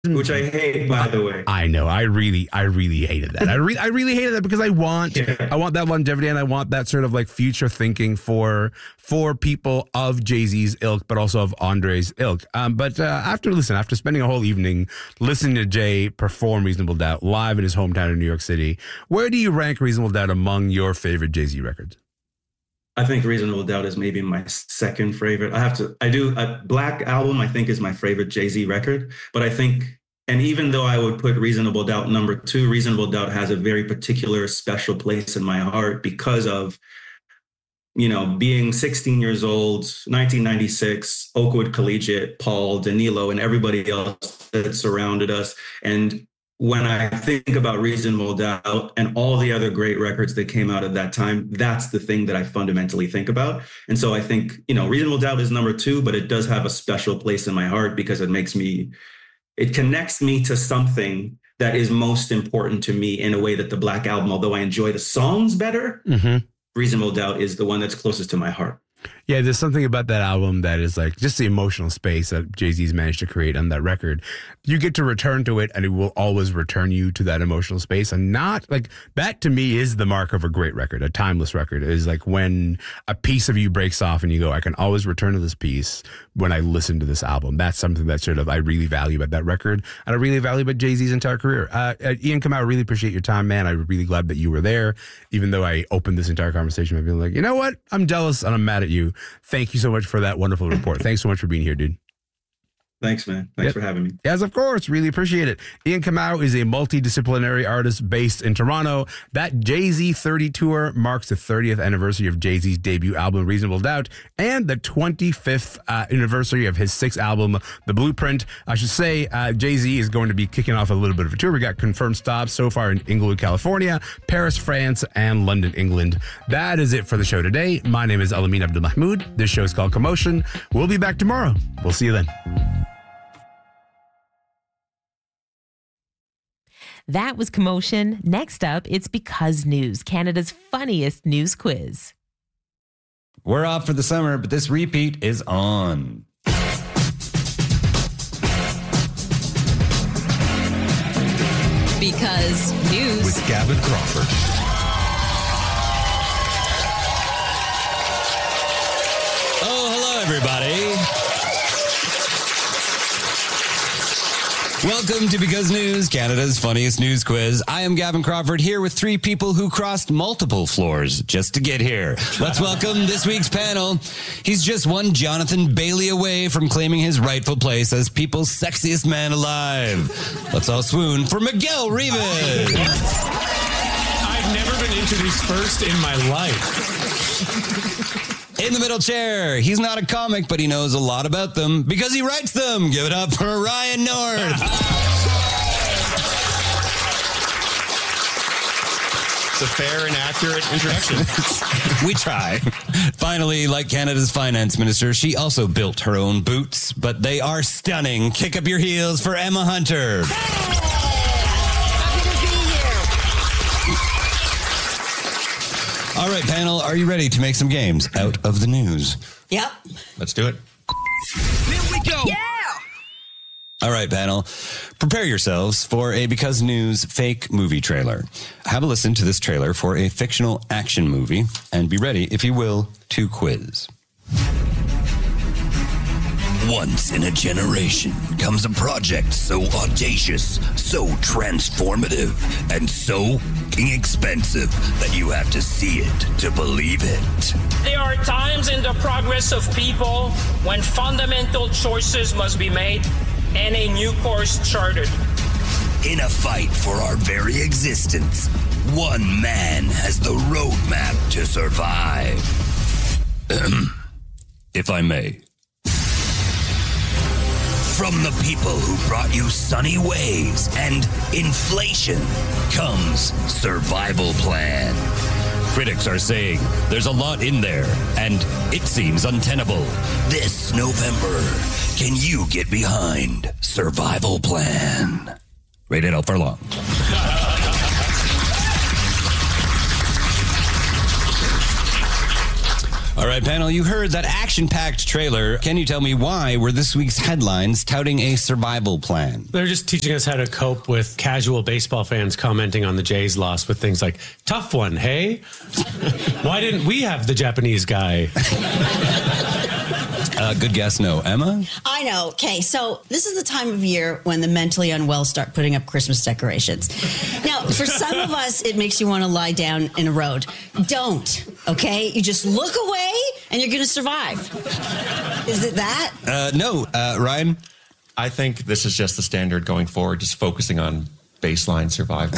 which I hate, by the way. I know. I really hated that. I really hated that because I want that longevity, and I want that sort of like future thinking for people of Jay-Z's ilk, but also of Andre's ilk. But after spending a whole evening listening to Jay perform Reasonable Doubt live in his hometown in New York City, where do you rank Reasonable Doubt among your favorite Jay-Z records? I think Reasonable Doubt is maybe my second favorite. Black Album, I think, is my favorite Jay-Z record. But I think, and even though I would put Reasonable Doubt number 2, Reasonable Doubt has a very particular special place in my heart because of, being 16 years old, 1996, Oakwood Collegiate, Paul, Danilo, and everybody else that surrounded us. And when I think about Reasonable Doubt and all the other great records that came out at that time, that's the thing that I fundamentally think about. And so I think, Reasonable Doubt is number 2, but it does have a special place in my heart because it connects me to something that is most important to me in a way that the Black Album, although I enjoy the songs better, Reasonable Doubt is the one that's closest to my heart. Yeah, there's something about that album that is like just the emotional space that Jay-Z's managed to create on that record. You get to return to it and it will always return you to that emotional space. And not like that to me is the mark of a great record, a timeless record. It is like when a piece of you breaks off and you go, I can always return to this piece when I listen to this album. That's something that sort of I really value about that record. And I really value about Jay-Z's entire career. Ian Kamau, I really appreciate your time, man. I'm really glad that you were there, even though I opened this entire conversation by being like, you know what? I'm jealous and I'm mad at you. Thank you so much for that wonderful report. Thanks so much for being here, dude. Thanks, man. Thanks for having me. Yes, of course. Really appreciate it. Ian Kamau is a multidisciplinary artist based in Toronto. That Jay-Z 30 tour marks the 30th anniversary of Jay-Z's debut album, Reasonable Doubt, and the 25th anniversary of his 6th album, The Blueprint. I should say Jay-Z is going to be kicking off a little bit of a tour. We got confirmed stops so far in Inglewood, California, Paris, France, and London, England. That is it for the show today. My name is Alamin Abdulmahmoud. This show is called Commotion. We'll be back tomorrow. We'll see you then. That was Commotion. Next up, it's Because News, Canada's funniest news quiz. We're off for the summer, but this repeat is on. Because News with Gavin Crawford. Oh, hello, everybody. Welcome to Because News, Canada's funniest news quiz. I am Gavin Crawford, here with 3 people who crossed multiple floors just to get here. Let's welcome this week's panel. He's just one Jonathan Bailey away from claiming his rightful place as people's sexiest man alive. Let's all swoon for Miguel Rivas. I've never been introduced first in my life. In the middle chair, he's not a comic, but he knows a lot about them because he writes them. Give it up for Ryan North. It's a fair and accurate introduction. We try. Finally, like Canada's finance minister, she also built her own boots, but they are stunning. Kick up your heels for Emma Hunter. All right, panel, are you ready to make some games out of the news? Yep. Let's do it. Here we go. Yeah. All right, panel, prepare yourselves for a Because News fake movie trailer. Have a listen to this trailer for a fictional action movie and be ready, if you will, to quiz. Once in a generation comes a project so audacious, so transformative, and so expensive that you have to see it to believe it. There are times in the progress of people when fundamental choices must be made and a new course charted. In a fight for our very existence, one man has the roadmap to survive. If I may. From the people who brought you sunny ways and inflation comes Survival Plan. Critics are saying there's a lot in there, and it seems untenable. This November, can you get behind Survival Plan? Rated L for long. All right, panel, you heard that action-packed trailer. Can you tell me why were this week's headlines touting a survival plan? They're just teaching us how to cope with casual baseball fans commenting on the Jays' loss with things like, tough one, hey? Why didn't we have the Japanese guy? Good guess, no. Emma? I know. Okay, so this is the time of year when the mentally unwell start putting up Christmas decorations. Now, for some of us, it makes you want to lie down in a road. Don't, okay? You just look away and you're going to survive. Is it that? No. Ryan? I think this is just the standard going forward, just focusing on baseline survival.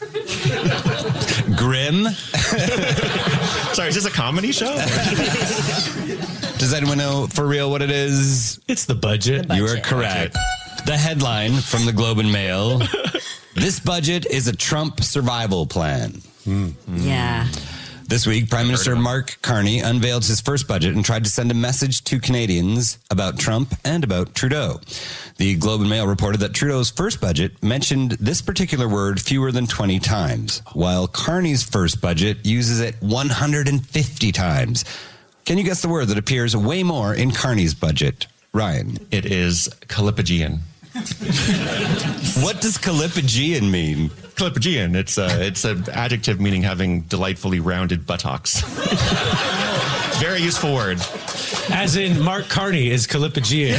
Grim? Sorry, is this a comedy show? Does anyone know for real what it is? It's the budget. You are correct. The headline from the Globe and Mail. This budget is a Trump survival plan. Yeah. This week, Prime Minister Mark Carney unveiled his first budget and tried to send a message to Canadians about Trump and about Trudeau. The Globe and Mail reported that Trudeau's first budget mentioned this particular word fewer than 20 times, while Carney's first budget uses it 150 times. Can you guess the word that appears way more in Carney's budget? Ryan. It is Callipygian. What does Callipygian mean? Callipygian. It's an adjective meaning having delightfully rounded buttocks. Very useful word. As in, Mark Carney is Callipygian.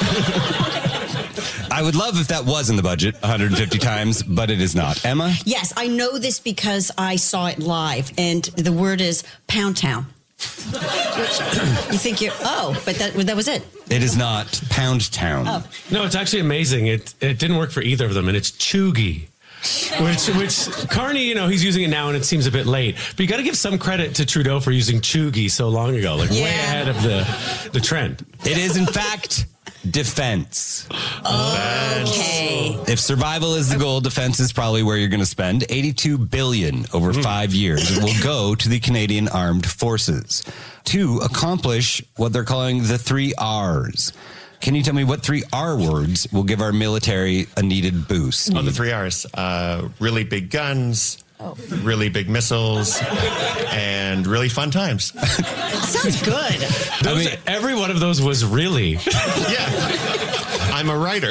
I would love if that was in the budget 150 times, but it is not. Emma? Yes, I know this because I saw it live, and the word is Pound Town. You think but that was it. It is not Pound Town. Oh. No, it's actually amazing. It didn't work for either of them, and it's chuggy. Which Carney, he's using it now and it seems a bit late. But you got to give some credit to Trudeau for using chuggy so long ago, way ahead of the trend. It is, in fact, defense. Okay. If survival is the goal, defense is probably where you're going to spend. $82 billion over 5 years. It will go to the Canadian Armed Forces to accomplish what they're calling the 3 R's. Can you tell me what 3 R words will give our military a needed boost? Oh, the 3 R's. Really big guns, really big missiles, and really fun times. Sounds good. Every one of those was really. Yeah. I'm a writer.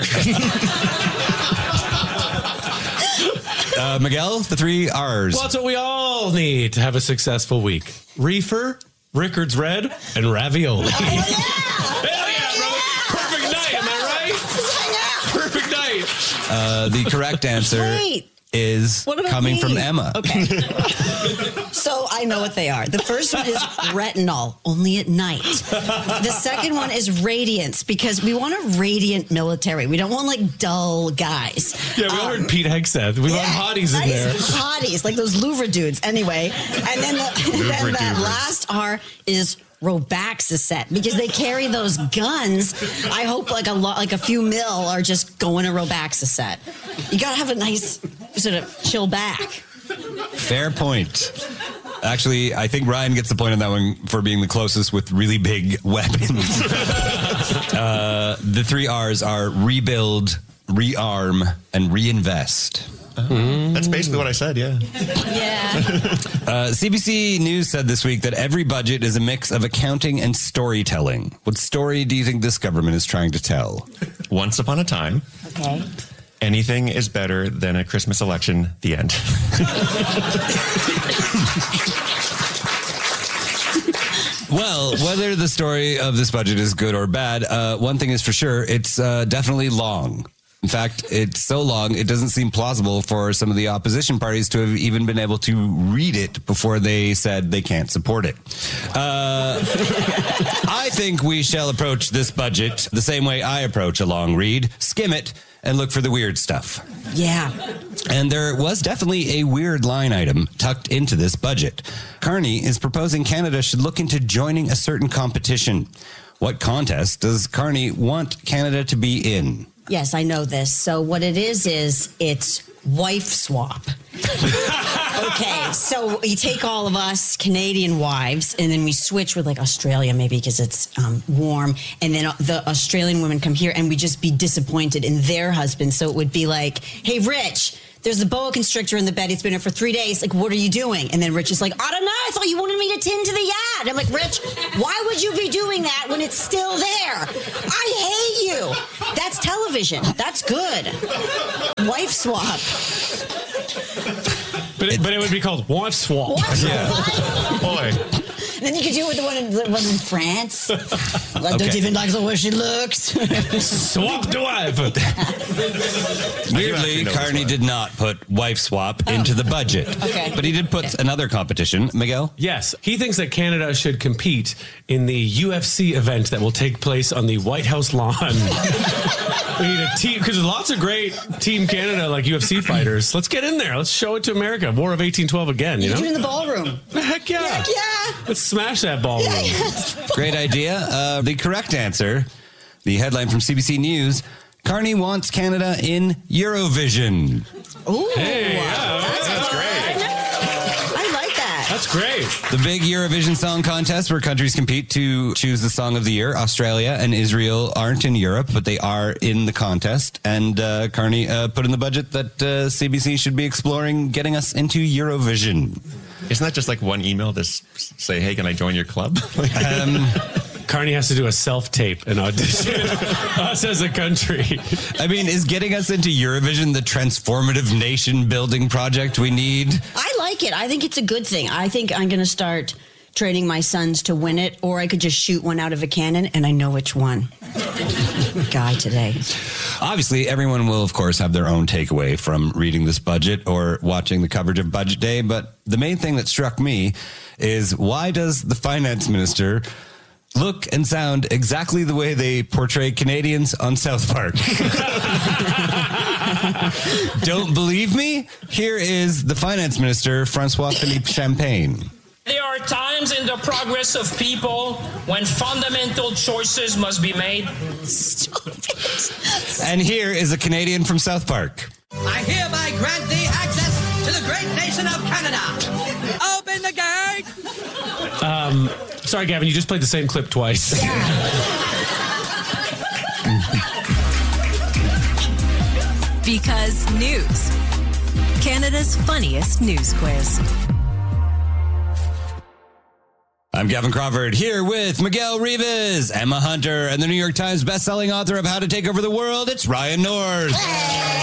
Miguel, the 3 R's. Well, that's what we all need to have a successful week. Reefer, Rickard's Red, and ravioli. Oh, yeah. Hell yeah, brother. Perfect night, am I right? Perfect night. The correct answer is coming from Emma. Okay. So I know what they are. The first one is retinol, only at night. The second one is radiance, because we want a radiant military. We don't want dull guys. Yeah, we all heard Pete Hegseth. We want hotties in there. Hotties, like those Louvre dudes. Anyway, and then the last R is Robaxacet, because they carry those guns. I hope a few mil are just going to Robaxacet. You gotta have a nice sort of chill back. Fair point. Actually, I think Ryan gets the point on that one for being the closest with really big weapons. The 3 R's are rebuild, rearm, and reinvest. That's basically what I said, yeah. Yeah. CBC News said this week that every budget is a mix of accounting and storytelling. What story do you think this government is trying to tell? Once upon a time. Okay. Anything is better than a Christmas election. The end. Well, whether the story of this budget is good or bad, one thing is for sure, it's definitely long. In fact, it's so long, it doesn't seem plausible for some of the opposition parties to have even been able to read it before they said they can't support it. I think we shall approach this budget the same way I approach a long read. Skim it and look for the weird stuff. Yeah. And there was definitely a weird line item tucked into this budget. Carney is proposing Canada should look into joining a certain competition. What contest does Carney want Canada to be in? Yes, I know this. So what it is it's wife swap. Okay, so you take all of us Canadian wives, and then we switch with Australia, maybe because it's warm, and then the Australian women come here, and we just be disappointed in their husbands. So it would be like, hey, Rich, there's a boa constrictor in the bed. It's been there for 3 days. Like, what are you doing? And then Rich is like, I don't know. I thought you wanted me to tend to the yacht. I'm like, Rich, why would you be doing that when it's still there? I hate you. That's television. That's good. Wife swap. But it would be called wife swap. Boy. And then you could do it with the one in France. Like, don't even like the way she looks. Swap the wife. Weirdly, Carney did not put wife swap into the budget. Okay. But he did put another competition. Miguel? Yes. He thinks that Canada should compete in the UFC event that will take place on the White House lawn. We need a team, because there's lots of great Team Canada, like UFC fighters. Let's get in there. Let's show it to America. War of 1812 again, you know? Do it in the ballroom. Heck yeah. Heck yeah. Let's smash that ballroom. Great idea. The correct answer, the headline from CBC News, Carney wants Canada in Eurovision. Ooh. Hey, yeah, that's great. I like that. That's great. The big Eurovision Song Contest where countries compete to choose the song of the year. Australia and Israel aren't in Europe, but they are in the contest. And Carney put in the budget that CBC should be exploring getting us into Eurovision. Isn't that just like one email that say, hey, can I join your club? Carney has to do a self-tape and audition us as a country. I mean, is getting us into Eurovision the transformative nation-building project we need? I like it. I think it's a good thing. I think I'm going to start training my sons to win it, or I could just shoot one out of a cannon, and I know which one. Guy today. Obviously, everyone will, of course, have their own takeaway from reading this budget or watching the coverage of Budget Day. But the main thing that struck me is, why does the finance minister look and sound exactly the way they portray Canadians on South Park? Don't believe me? Here is the finance minister, Francois-Philippe Champagne. There are times in the progress of people when fundamental choices must be made. And here is a Canadian from South Park. I hereby grant thee access to the great nation of Canada. Open the gate. Sorry, Gavin, you just played the same clip twice. Because News. Canada's funniest news quiz. I'm Gavin Crawford here with Miguel Rivas, Emma Hunter, and the New York Times bestselling author of How to Take Over the World. It's Ryan North.